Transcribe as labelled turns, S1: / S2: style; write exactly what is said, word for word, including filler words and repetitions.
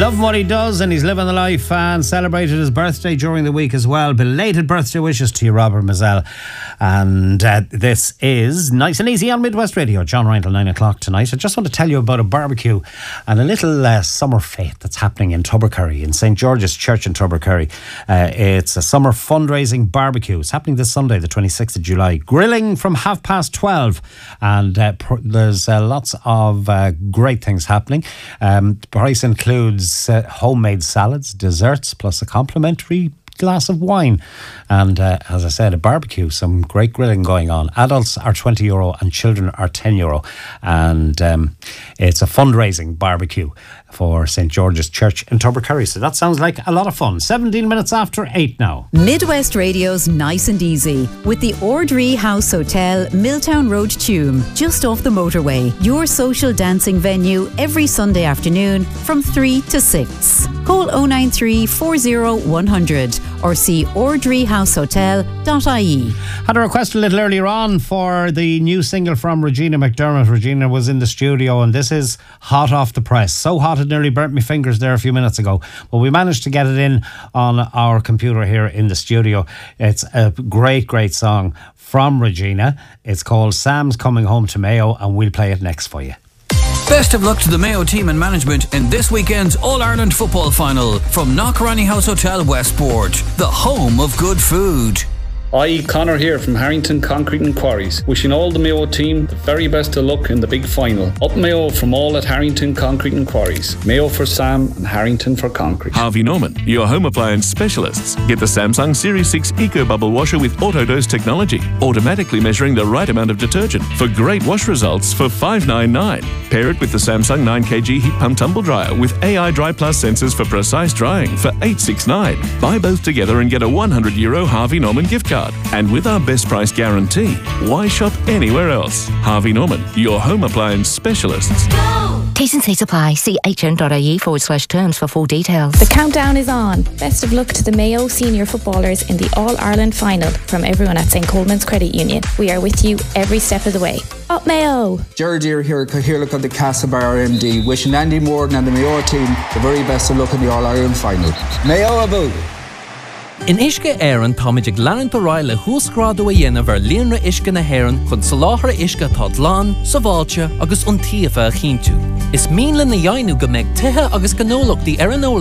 S1: Loving what he does, and he's living the life, and celebrated his birthday during the week as well. Belated birthday wishes to you, Robert Mazzell. And uh, this is Nice and Easy on Midwest Radio. John Ryan till nine o'clock tonight. I just want to tell you about a barbecue and a little uh, summer fete that's happening in Tubbercurry, in Saint George's Church in Tubbercurry. Uh, it's a summer fundraising barbecue. It's happening this Sunday, the twenty-sixth of July. Grilling from half past twelve. And uh, pr- there's uh, lots of uh, great things happening. Um, the price includes uh, homemade salads, desserts, plus a complimentary glass of wine, and uh, as I said, a barbecue, some great grilling going on. Adults are twenty euro and children are ten euro, and um, it's a fundraising barbecue for Saint George's Church in Tubbercurry. So that sounds like a lot of fun. seventeen minutes after eight now.
S2: Midwest Radio's Nice and Easy with the Ordree House Hotel, Milltown Road, Tuam, just off the motorway. Your social dancing venue every Sunday afternoon from three to six. Call oh nine three, four oh, one hundred or see ordree house hotel dot I E.
S1: Had a request a little earlier on for the new single from Regina McDermott. Regina was in the studio, and this is hot off the press. So hot it nearly burnt my fingers there a few minutes ago. But we managed to get it in on our computer here in the studio. It's a great, great song from Regina. It's called Sam's Coming Home to Mayo, and we'll play it next for you.
S3: Best of luck to the Mayo team and management in this weekend's All-Ireland football final from Knockranny House Hotel Westport, the home of good food.
S4: Hi, Connor here from Harrington Concrete and Quarries. Wishing all the Mayo team the very best of luck in the big final. Up Mayo from all at Harrington Concrete and Quarries. Mayo for Sam and Harrington for Concrete.
S5: Harvey Norman, your home appliance specialists. Get the Samsung Series six Eco Bubble Washer with Autodose technology, automatically measuring the right amount of detergent for great wash results for five ninety-nine. Pair it with the Samsung nine kilogram heat pump tumble dryer with A I Dry Plus sensors for precise drying for eight sixty-nine. Buy both together and get a one hundred euro Harvey Norman gift card. And with our best price guarantee, why shop anywhere else? Harvey Norman, your home appliance specialists.
S6: T's and C's apply. See hn.ie forward slash terms for full details.
S7: The countdown is on. Best of luck to the Mayo senior footballers in the All-Ireland final from everyone at Saint Coleman's Credit Union. We are with you every step of the way. Up Mayo!
S8: Gerard here, here look at the Castlebar M D, wishing Andy Morden and the Mayo team the very best of luck in the All-Ireland final. Mayo Abu!
S9: In Ishke Aaron, Tomijig Laran Paraila, Husgrado a Yen of our Leonra Ishke na Heron, Consolahra Ishke Todlan, Savalcha, Agus Untiafa Hintu. Is Meanlin na Yainu Gameg Teha Agus Ganolok the Eranola.